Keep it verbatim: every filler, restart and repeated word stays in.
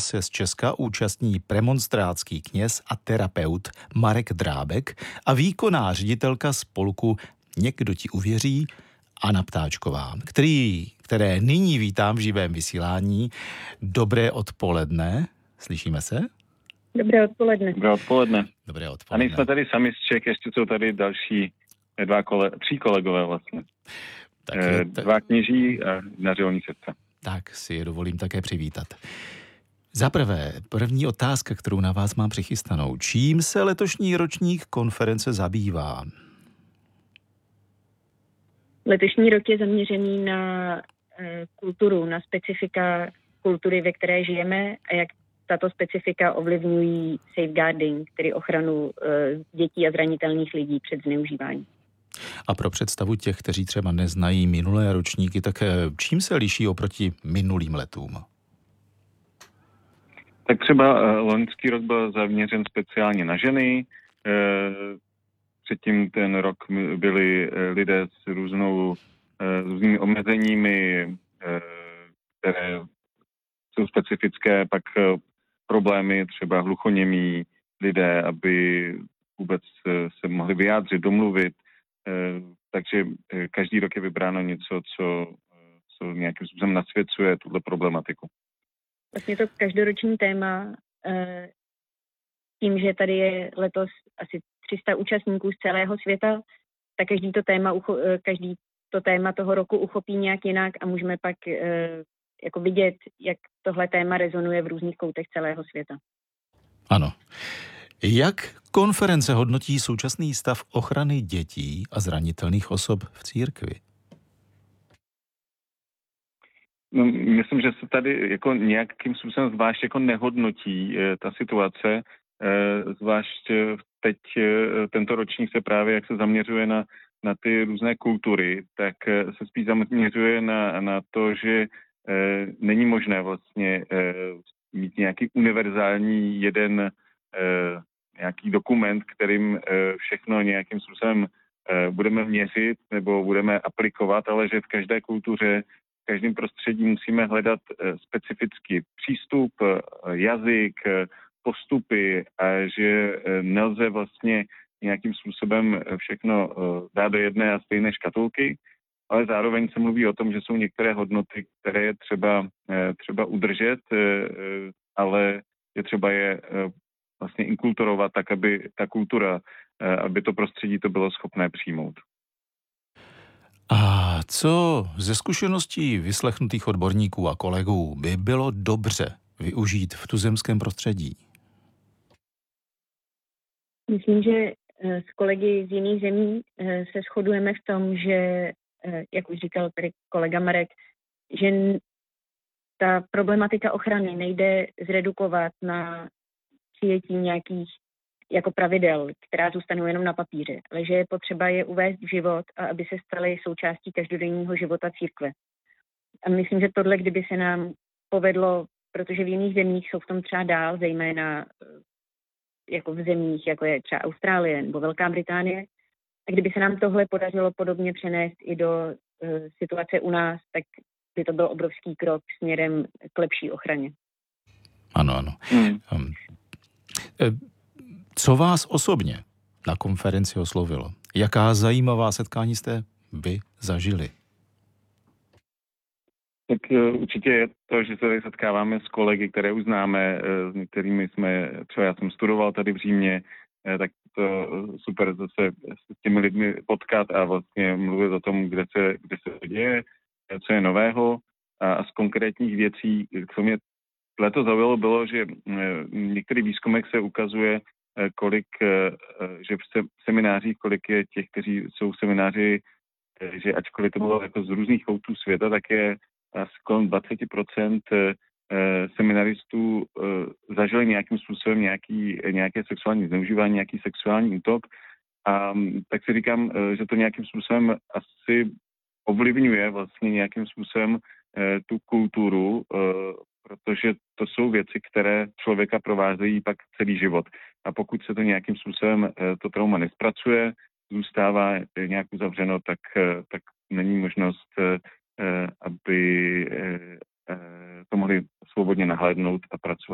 se z Česka účastní premonstrátský kněz a terapeut Marek Drábek a výkonná ředitelka spolku Někdo ti uvěří Anna Ptáčková, který, které nyní vítám v živém vysílání. Dobré odpoledne, slyšíme se? Dobré odpoledne. Dobré odpoledne. Dobré odpoledne. A nejsme tady sami z Čech, ještě jsou tady další dva kole, tří kolegové vlastně. Tak e, t- dva kněží a na řeholní srdce. Tak si je dovolím také přivítat. Za prvé, první otázka, kterou na vás mám přichystanou. Čím se letošní ročník konference zabývá? Letošní rok je zaměřený na e, kulturu, na specifika kultury, ve které žijeme a jak tato specifika ovlivňují safeguarding, tedy ochranu e, dětí a zranitelných lidí před zneužíváním. A pro představu těch, kteří třeba neznají minulé ročníky, tak čím se liší oproti minulým letům? Tak třeba loňský rok byl zaměřen speciálně na ženy. Předtím ten rok byli lidé s různou, různými omezeními, které jsou specifické, pak problémy třeba hluchoněmí lidé, aby vůbec se mohli vyjádřit, domluvit. Takže každý rok je vybráno něco, co, co nějakým způsobem nasvěcuje tuhle problematiku. Vlastně to každoroční téma, tím, že tady je letos asi tři sta účastníků z celého světa, tak každý to téma, každý to téma toho roku uchopí nějak jinak a můžeme pak jako vidět, jak tohle téma rezonuje v různých koutech celého světa. Ano. Jak konference hodnotí současný stav ochrany dětí a zranitelných osob v církvi? No, myslím, že se tady jako nějakým způsobem zvlášť jako nehodnotí e, ta situace, e, zvlášť teď e, tento ročník se právě, jak se zaměřuje na, na ty různé kultury, tak e, se spíš zaměřuje na, na to, že e, není možné vlastně e, mít nějaký univerzální jeden e, nějaký dokument, kterým všechno nějakým způsobem budeme měřit nebo budeme aplikovat, ale že v každé kultuře, v každém prostředí musíme hledat specifický přístup, jazyk, postupy a že nelze vlastně nějakým způsobem všechno dát do jedné a stejné škatulky, ale zároveň se mluví o tom, že jsou některé hodnoty, které je třeba, třeba udržet, ale je třeba je vlastně inkulturovat tak, aby ta kultura, aby to prostředí to bylo schopné přijmout. A co ze zkušeností vyslechnutých odborníků a kolegů by bylo dobře využít v tuzemském prostředí? Myslím, že s kolegy z jiných zemí se shodujeme v tom, že, jak už říkal tady kolega Marek, že ta problematika ochrany nejde zredukovat na přijetí nějakých jako pravidel, která zůstanou jenom na papíře, ale že je potřeba je uvést v život a aby se staly součástí každodenního života církve. A myslím, že tohle, kdyby se nám povedlo, protože v jiných zemích jsou v tom třeba dál, zejména jako v zemích, jako je třeba Austrálie nebo Velká Británie, a kdyby se nám tohle podařilo podobně přenést i do uh, situace u nás, tak by to byl obrovský krok směrem k lepší ochraně. Ano, ano. Hmm. Um, Co vás osobně na konferenci oslovilo? Jaká zajímavá setkání jste vy zažili? Tak určitě je to, že se tady setkáváme s kolegy, které už známe, s některými jsme, třeba já jsem studoval tady v Římě, tak to super zase s těmi lidmi potkat a vlastně mluvit o tom, kde se, kde se to děje, co je nového a z konkrétních věcí, co mě letos zaujalo, bylo, že v některých výzkumech se ukazuje, kolik, že v seminářích, kolik je těch, kteří jsou v semináři, že ačkoliv to bylo jako z různých koutů světa, tak je asi kolem dvacet procent seminaristů zažili nějakým způsobem nějaký, nějaké sexuální zneužívání, nějaký sexuální útok. A tak si říkám, že to nějakým způsobem asi ovlivňuje vlastně nějakým způsobem tu kulturu, protože to jsou věci, které člověka provázejí pak celý život. A pokud se to nějakým způsobem to trauma nespracuje, zůstává nějak uzavřeno, tak, tak není možnost, aby to mohli svobodně nahlédnout a pracovat